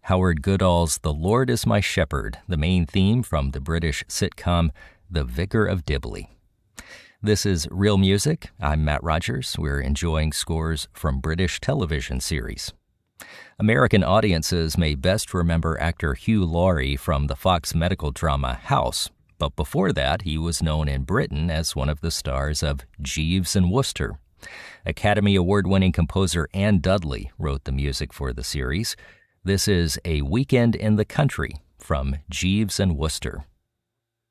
Howard Goodall's The Lord is My Shepherd, the main theme from the British sitcom The Vicar of Dibley. This is Real Music. I'm Matt Rogers. We're enjoying scores from British television series. American audiences may best remember actor Hugh Laurie from the Fox medical drama House, but before that he was known in Britain as one of the stars of Jeeves and Wooster. Academy Award-winning composer Anne Dudley wrote the music for the series. This is A Weekend in the Country from Jeeves and Wooster.